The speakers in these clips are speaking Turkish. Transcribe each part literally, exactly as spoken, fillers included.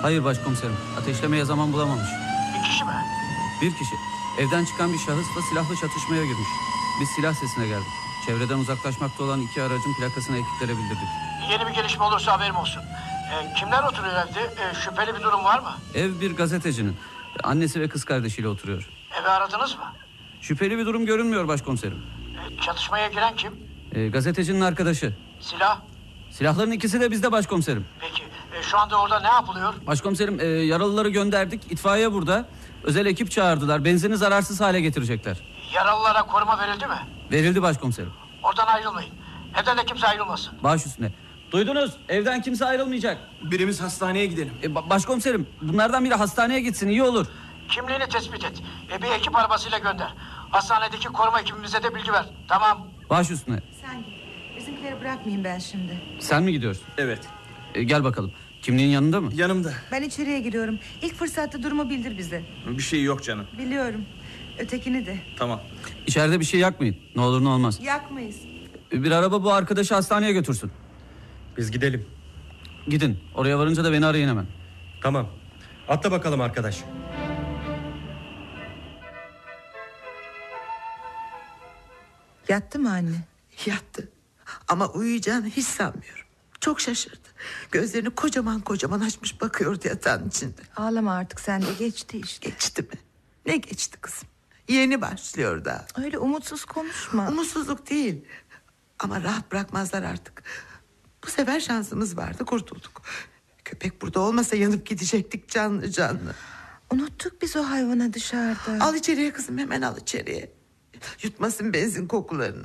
Hayır başkomiserim. Ateşlemeye zaman bulamamış. Bir kişi mi? Bir kişi. Evden çıkan bir şahısla silahlı çatışmaya girmiş. Biz silah sesine geldik. Çevreden uzaklaşmakta olan iki aracın plakasını ekiplere bildirdik. Yeni bir gelişme olursa haberim olsun. Ee, kimler oturuyor evde? Ee, şüpheli bir durum var mı? Ev bir gazetecinin. Annesi ve kız kardeşiyle oturuyor. Evi aradınız mı? Şüpheli bir durum görünmüyor başkomiserim. Ee, çatışmaya giren kim? Ee, gazetecinin arkadaşı. Silah? Silahların ikisi de bizde başkomiserim. Peki e, şu anda orada ne yapılıyor? Başkomiserim e, yaralıları gönderdik. İtfaiye burada. Özel ekip çağırdılar. Benzini zararsız hale getirecekler. Yaralılara koruma verildi mi? Verildi başkomiserim. Oradan ayrılmayın. Evden de kimse ayrılmasın. Baş üstüne. Duydunuz? Evden kimse ayrılmayacak. Birimiz hastaneye gidelim. E, ba- başkomiserim bunlardan biri hastaneye gitsin, iyi olur. Kimliğini tespit et. E, bir ekip arabasıyla gönder. Hastanedeki koruma ekibimize de bilgi ver. Tamam. Baş üstüne. Sen git. Bizimkileri bırakmayayım ben şimdi. Sen mi gidiyorsun? Evet. E, gel bakalım. Kimliğin yanında mı? Yanımda. Ben içeriye giriyorum. İlk fırsatta durumu bildir bize. Bir şey yok canım. Biliyorum. Ötekini de. Tamam. İçeride bir şey yakmayın. Ne olur ne olmaz. Yakmayız. E, bir araba bu arkadaşı hastaneye götürsün. Biz gidelim. Gidin. Oraya varınca da beni arayın hemen. Tamam. Atla bakalım arkadaş. Yattı mı anne? Yattı. Ama uyuyacağını hiç sanmıyorum. Çok şaşırdı. Gözlerini kocaman kocaman açmış bakıyordu yatağın içinde. Ağlama artık sen de, geçti işte. Geçti mi? Ne geçti kızım? Yeni başlıyor daha. Öyle umutsuz konuşma. Umutsuzluk değil. Ama rahat bırakmazlar artık. Bu sefer şansımız vardı, kurtulduk. Köpek burada olmasa yanıp gidecektik canlı canlı. Unuttuk biz o hayvanı dışarıda. Al içeriye kızım, hemen al içeriye. Yutmasın benzin kokularını.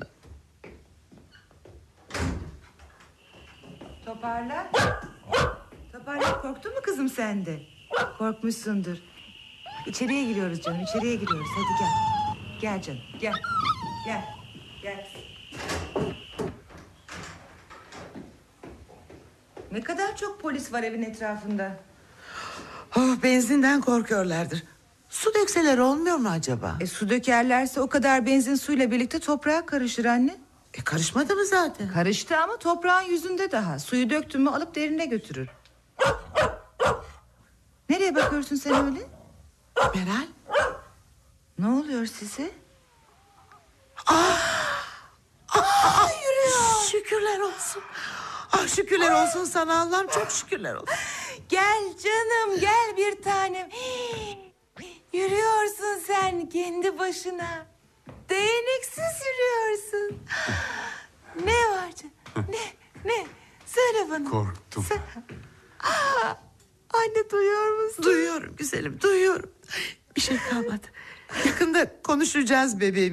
Toparla. Toparla, korktun mu kızım sen de? Korkmuşsundur. İçeriye giriyoruz canım, içeriye giriyoruz. Hadi gel. Gel canım, gel. Gel. Gel. Ne kadar çok polis var evin etrafında. Oh, benzinden korkuyorlardır. Su dökseler olmuyor mu acaba? E, su dökerlerse o kadar benzin suyla birlikte toprağa karışır anne. E, karışmadı mı zaten? Karıştı ama toprağın yüzünde daha. Suyu döktün mü alıp derine götürür. Nereye bakıyorsun sen öyle? Meral. Ne oluyor size? Ah, ah, yürüyor. Şükürler olsun. Ah, şükürler olsun sana Allah'ım, çok şükürler olsun. Gel canım, gel bir tanem. Yürüyorsun sen kendi başına. Değneksiz yürüyorsun. Ne var canım? Ne? Ne? Söyle bana. Korktum. Sen... Aa, anne duyuyor musun? Duyuyorum güzelim, duyuyorum. Bir şey kalmadı. Yakında konuşacağız bebeğim.